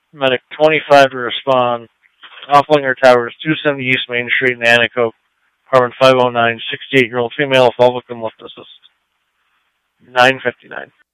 Medic 25 to respond. Offlinger Towers, 270 East Main Street in Antico. Apartment 509, 68-year-old female, fall victim lift assist. 9:59.